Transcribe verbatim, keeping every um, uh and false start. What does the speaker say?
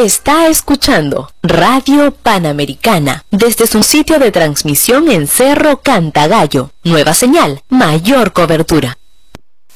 Está escuchando Radio Panamericana desde su sitio de transmisión en Cerro Cantagallo. Nueva señal, mayor cobertura.